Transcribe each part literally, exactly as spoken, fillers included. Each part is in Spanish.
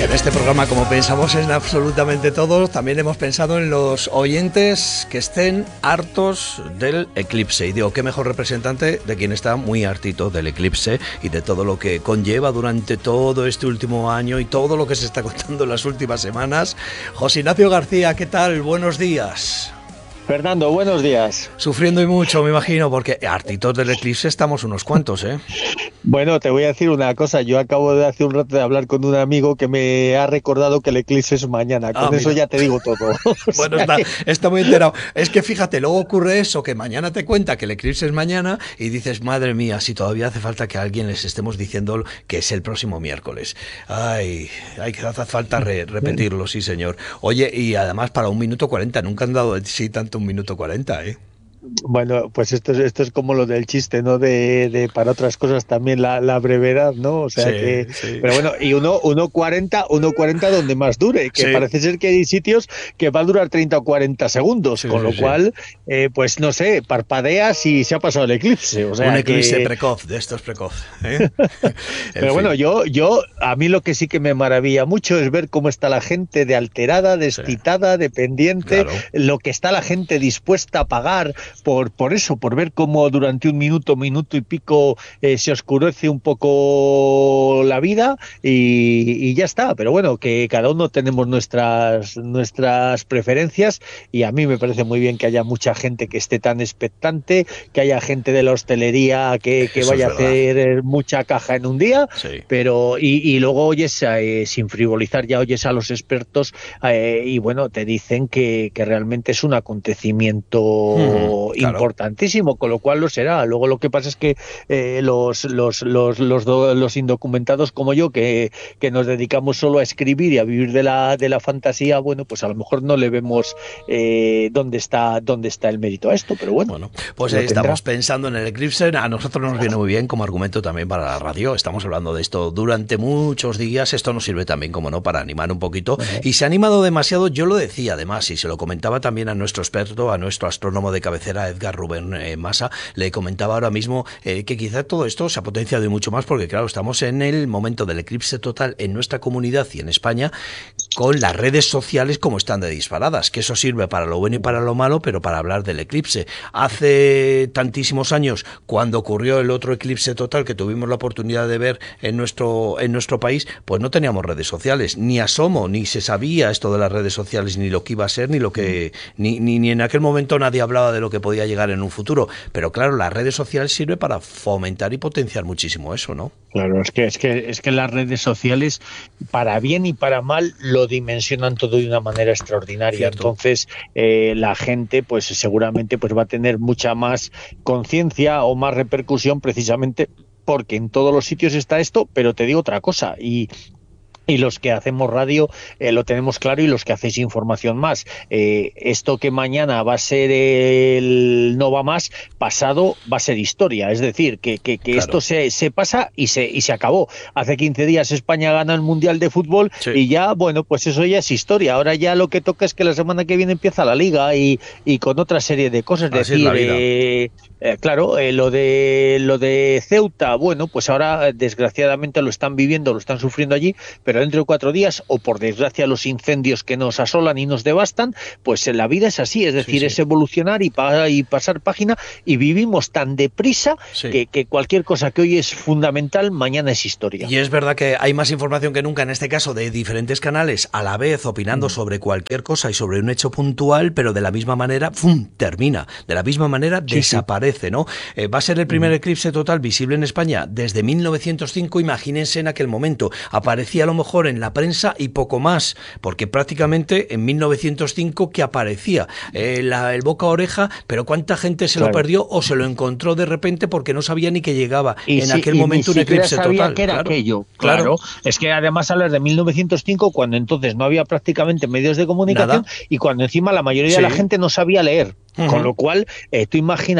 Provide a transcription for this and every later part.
Que en este programa, como pensamos en absolutamente todo, también hemos pensado en los oyentes que estén hartos del eclipse. Y digo, qué mejor representante de quien está muy hartito del eclipse y de todo lo que conlleva durante todo este último año y todo lo que se está contando en las últimas semanas. José Ignacio García, ¿qué tal? Buenos días. Fernando, buenos días. Sufriendo y mucho, me imagino, porque hartitos del eclipse estamos unos cuantos, ¿eh? Bueno, te voy a decir una cosa. Yo acabo de hace un rato de hablar con un amigo que me ha recordado que el eclipse es mañana. Con ah, eso ya te digo todo. Bueno, está, está muy enterado. Es que fíjate, luego ocurre eso, que mañana te cuenta que el eclipse es mañana y dices, madre mía, si todavía hace falta que a alguien les estemos diciendo que es el próximo miércoles. Ay, hay que hace falta re, repetirlo, sí señor. Oye, y además para un minuto cuarenta, nunca han dado sí tanto un minuto cuarenta, ¿eh? Bueno, pues esto es, esto es como lo del chiste, ¿no? De, de para otras cosas también la, la brevedad, ¿no? O sea sí, que, sí. Pero bueno, y uno uno cuarenta donde más dure, que sí. Parece ser que hay sitios que va a durar treinta o cuarenta segundos, sí, con sí, lo sí. cual, eh, pues no sé, parpadeas y se ha pasado el eclipse. O sea, un eclipse que... precoz, de estos precoz, ¿eh? Pero fin. bueno, yo, yo, a mí lo que sí que me maravilla mucho es ver cómo está la gente de alterada, desquitada, sí. dependiente, claro. Lo que está la gente dispuesta a pagar Por, por eso, por ver cómo durante un minuto, minuto y pico eh, se oscurece un poco la vida y, y ya está. Pero bueno, que cada uno tenemos nuestras, nuestras preferencias y a mí me parece muy bien que haya mucha gente que esté tan expectante, que haya gente de la hostelería que, que vaya a hacer mucha caja en un día, sí. pero y, y luego oyes, eh, sin frivolizar, ya oyes a los expertos eh, y bueno, te dicen que, que realmente es un acontecimiento hmm. Claro. importantísimo, con lo cual lo será. Luego lo que pasa es que eh, los, los, los, los, do, los indocumentados como yo, que, que nos dedicamos solo a escribir y a vivir de la, de la fantasía, bueno, pues a lo mejor no le vemos eh, dónde está dónde está el mérito a esto, pero bueno. Bueno, pues ahí estamos pensando en el eclipse. A nosotros nos viene muy bien como argumento también para la radio. Estamos hablando de esto durante muchos días. Esto nos sirve también, como no, para animar un poquito. Uh-huh. Y se ha animado demasiado, yo lo decía además, y se lo comentaba también a nuestro experto, a nuestro astrónomo de cabecera, Edgar Rubén eh, Massa, le comentaba ahora mismo eh, que quizá todo esto se ha potenciado y mucho más porque claro, estamos en el momento del eclipse total en nuestra comunidad y en España con las redes sociales como están de disparadas, que eso sirve para lo bueno y para lo malo, pero para hablar del eclipse. Hace tantísimos años, cuando ocurrió el otro eclipse total que tuvimos la oportunidad de ver en nuestro, en nuestro país, pues no teníamos redes sociales, ni asomo, ni se sabía esto de las redes sociales, ni lo que iba a ser, ni lo que ni, ni, ni en aquel momento nadie hablaba de lo que podía llegar en un futuro, pero claro, las redes sociales sirven para fomentar y potenciar muchísimo eso, ¿no? Claro, es que es que es que las redes sociales, para bien y para mal, lo dimensionan todo de una manera extraordinaria. Cierto. Entonces, eh, la gente, pues seguramente, pues va a tener mucha más conciencia o más repercusión, precisamente porque en todos los sitios está esto. Pero te digo otra cosa y Y los que hacemos radio eh, lo tenemos claro y los que hacéis información más. Eh, esto que mañana va a ser el no va más, pasado va a ser historia. Es decir, que, que, que claro. esto se, se pasa y se, y se acabó. Hace quince días España gana el Mundial de Fútbol sí. y ya, bueno, pues eso ya es historia. Ahora ya lo que toca es que la semana que viene empieza la Liga y, y con otra serie de cosas. Es decir, eh, eh, claro, eh, lo de lo de Ceuta, bueno, pues ahora desgraciadamente lo están viviendo, lo están sufriendo allí, pero dentro de cuatro días, o por desgracia los incendios que nos asolan y nos devastan, pues la vida es así, es decir, sí, sí. es evolucionar y, pa y pasar página, y vivimos tan deprisa sí. que, que cualquier cosa que hoy es fundamental, mañana es historia. Y es verdad que hay más información que nunca, en este caso de diferentes canales, a la vez opinando mm. sobre cualquier cosa y sobre un hecho puntual, pero de la misma manera, ¡fum!, termina, de la misma manera sí, desaparece, sí. ¿no? Eh, va a ser el primer mm. eclipse total visible en España desde mil novecientos cinco, imagínense en aquel momento, aparecía a lo mejor en la prensa y poco más, porque prácticamente en mil novecientos cinco que aparecía eh, la, el boca a oreja, pero cuánta gente se claro. lo perdió o se lo encontró de repente porque no sabía ni que llegaba y en si, aquel momento un eclipse sabía total. Que era claro, aquello, claro. claro. Es que además hablas de mil novecientos cinco cuando entonces no había prácticamente medios de comunicación. Nada. Y cuando encima la mayoría sí. de la gente no sabía leer. Uh-huh. Con lo cual, eh, tú imagínate, es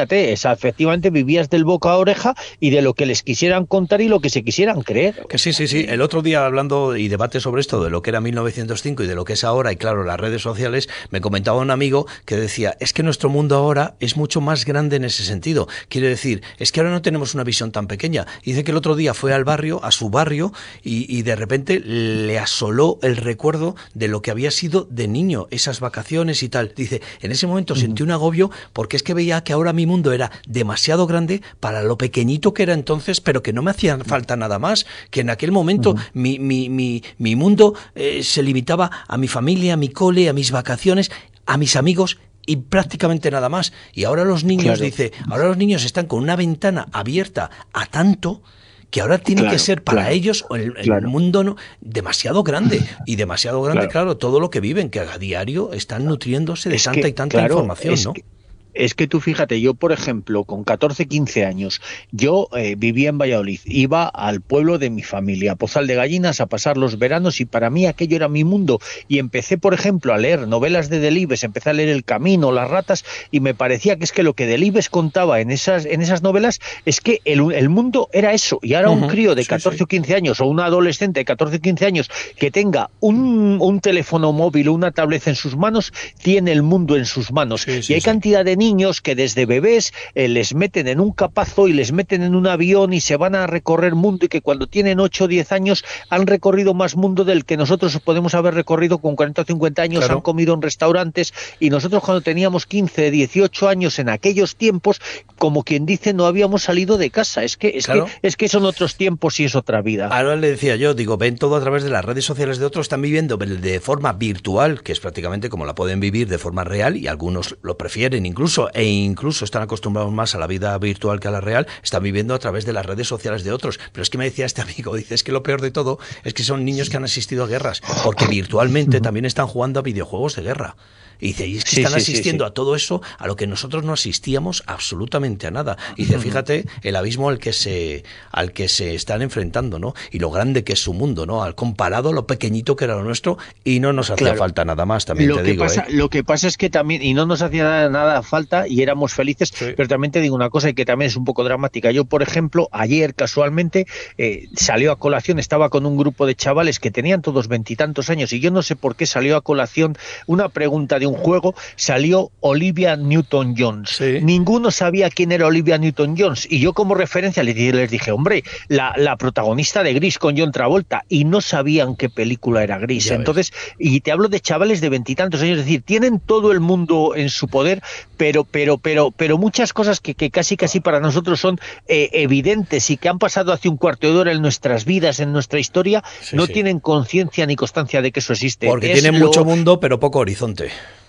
sea, efectivamente vivías del boca a oreja y de lo que les quisieran contar y lo que se quisieran creer. Que sí, sí, sí. El otro día hablando y debate sobre esto de lo que era mil novecientos cinco y de lo que es ahora, y claro, las redes sociales, me comentaba un amigo que decía, es que nuestro mundo ahora es mucho más grande en ese sentido. Quiere decir, es que ahora no tenemos una visión tan pequeña. Dice que el otro día fue al barrio, a su barrio, y, y de repente le asoló el recuerdo de lo que había sido de niño, esas vacaciones y tal. Dice, en ese momento sentí un agobio porque es que veía que ahora mi mundo era demasiado grande para lo pequeñito que era entonces, pero que no me hacía falta nada más, que en aquel momento uh-huh. mi, mi, mi, mi mundo eh, se limitaba a mi familia, a mi cole, a mis vacaciones, a mis amigos y prácticamente nada más. Y ahora los niños, claro. dice, ahora los niños están con una ventana abierta a tanto que ahora tiene claro, que ser para claro, ellos el, el claro. mundo no, demasiado grande y demasiado grande, claro. claro, todo lo que viven, que a diario están nutriéndose de es tanta que, y tanta claro, información, ¿no? Que... Es que tú fíjate, yo por ejemplo, con catorce, quince años, yo eh, vivía en Valladolid, iba al pueblo de mi familia, a Pozal de Gallinas, a pasar los veranos y para mí aquello era mi mundo. Y empecé, por ejemplo, a leer novelas de Delibes, empecé a leer El Camino, Las Ratas y me parecía que es que lo que Delibes contaba en esas, en esas novelas es que el, el mundo era eso. Y ahora uh-huh. un crío de catorce sí, sí. o quince años o un adolescente de catorce o quince años que tenga un, un teléfono móvil o una tablet en sus manos, tiene el mundo en sus manos. Sí, sí, y hay sí. cantidad de niños que desde bebés eh, les meten en un capazo y les meten en un avión y se van a recorrer mundo y que cuando tienen ocho o diez años han recorrido más mundo del que nosotros podemos haber recorrido con cuarenta o cincuenta años, claro. han comido en restaurantes y nosotros cuando teníamos quince, dieciocho años en aquellos tiempos, como quien dice, no habíamos salido de casa. Es que, es claro. que, es que son otros tiempos y es otra vida. Ahora le decía yo, digo, ven todo a través de las redes sociales de otros, están viviendo de forma virtual, que es prácticamente como la pueden vivir de forma real y algunos lo prefieren incluso e incluso están acostumbrados más a la vida virtual que a la real, están viviendo a través de las redes sociales de otros. Pero es que me decía este amigo, dice, es que lo peor de todo es que son niños que han asistido a guerras, porque virtualmente también están jugando a videojuegos de guerra. Y dice, y es que sí, están sí, asistiendo sí, sí. a todo eso, a lo que nosotros no asistíamos absolutamente a nada. Y dice, fíjate el abismo al que se al que se están enfrentando, ¿no? Y lo grande que es su mundo, ¿no? Al comparado a lo pequeñito que era lo nuestro, y no nos hacía claro. falta nada más, también lo te que digo. Pasa, ¿eh? Lo que pasa es que también, y no nos hacía nada, nada falta, y éramos felices, sí. pero también te digo una cosa, y que también es un poco dramática. Yo, por ejemplo, ayer casualmente eh, salió a colación, estaba con un grupo de chavales que tenían todos veintitantos años, y yo no sé por qué salió a colación una pregunta de un juego. Salió Olivia Newton-John. Sí. Ninguno sabía quién era Olivia Newton-John. Y yo como referencia les dije, les dije hombre, la, la protagonista de Gris con John Travolta. Y no sabían qué película era Gris. Ya Entonces, ves. Y te hablo de chavales de veintitantos años. Es decir, tienen todo el mundo en su poder, pero, pero, pero, pero muchas cosas que, que casi, casi para nosotros son eh, evidentes y que han pasado hace un cuarto de hora en nuestras vidas, en nuestra historia, sí, no sí. tienen conciencia ni constancia de que eso existe. Porque es tienen lo... mucho mundo, pero poco horizonte.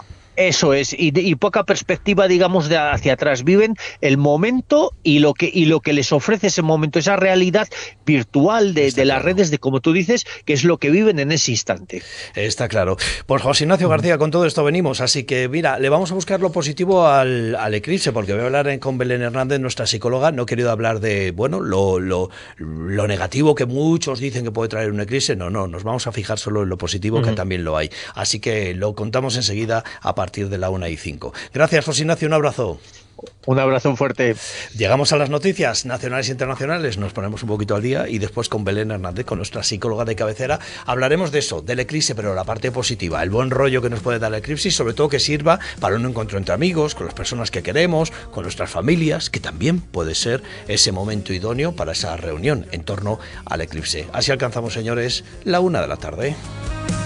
Eso es, y, de, y poca perspectiva, digamos, de hacia atrás. Viven el momento y lo que y lo que les ofrece ese momento, esa realidad virtual de, de las claro. redes, de como tú dices, que es lo que viven en ese instante. Está claro. Pues José Ignacio García, con todo esto venimos, así que mira, le vamos a buscar lo positivo al, al eclipse, porque voy a hablar con Belén Hernández, nuestra psicóloga. No he querido hablar de, bueno, lo, lo, lo negativo que muchos dicen que puede traer un eclipse. No, no, nos vamos a fijar solo en lo positivo, uh-huh. que también lo hay. Así que lo contamos enseguida a partir de la una y cinco. Gracias, José Ignacio, un abrazo. Un abrazo fuerte. Llegamos a las noticias nacionales e internacionales, nos ponemos un poquito al día y después con Belén Hernández, con nuestra psicóloga de cabecera, hablaremos de eso, del eclipse, pero la parte positiva, el buen rollo que nos puede dar el eclipse y sobre todo que sirva para un encuentro entre amigos, con las personas que queremos, con nuestras familias, que también puede ser ese momento idóneo para esa reunión en torno al eclipse. Así alcanzamos, señores, la una de la tarde.